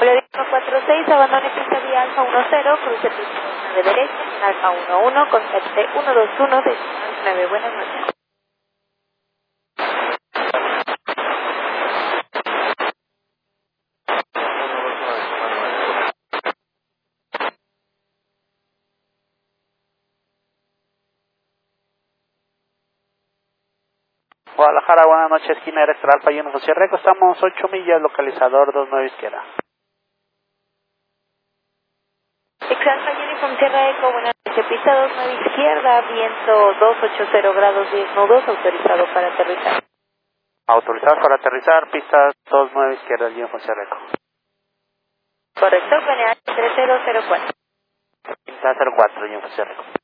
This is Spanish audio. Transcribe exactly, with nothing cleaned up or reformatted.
Florido cuatro seis, abandone pista vía Alfa uno cero, cruce pista nueve derecha, Alfa uno uno, contacte uno dos uno, destino nueve. Buenas noches. Guadalajara, buenas noches, esquina Extra Alfa y uno José Reco, estamos ocho millas, localizador dos nueve izquierda. Exalfa Uniform Sierra Eco, buenas noches, pista dos nueve izquierda, viento doscientos ochenta grados diez nudos, autorizado para aterrizar. Autorizado para aterrizar, pista dos nueve izquierda, guión José Reco. Correcto, P N H tres cero cero cuatro. Pista cero cuatro, guión José Reco.